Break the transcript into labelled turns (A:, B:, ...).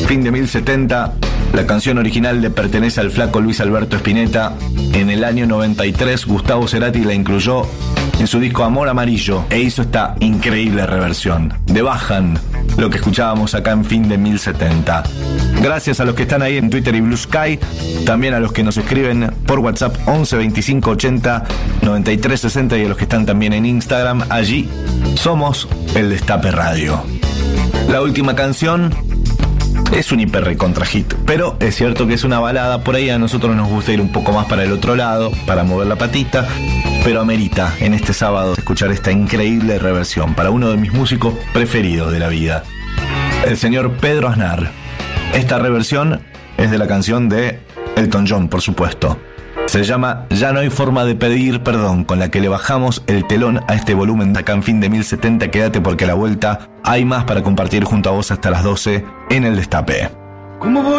A: Fin de 1070. La canción original le pertenece al flaco Luis Alberto Spinetta. En el año 93, Gustavo Cerati la incluyó en su disco Amor Amarillo e hizo esta increíble reversión de Bajan, lo que escuchábamos acá en Fin de 1070. Gracias a los que están ahí en Twitter y Blue Sky, también a los que nos escriben por WhatsApp 11 25 80 93 60 y a los que están también en Instagram. Allí somos El Destape Radio. La última canción es un hiper recontra hit, pero es cierto que es una balada. Por ahí a nosotros nos gusta ir un poco más para el otro lado, para mover la patita, pero amerita en este sábado escuchar esta increíble reversión para uno de mis músicos preferidos de la vida, el señor Pedro Aznar. Esta reversión es de la canción de Elton John, por supuesto. Se llama Ya no hay forma de pedir perdón, con la que le bajamos el telón a este volumen de acá en Fin de 1070. Quédate porque a la vuelta hay más para compartir junto a vos hasta las 12 en El Destape. ¿Cómo voy?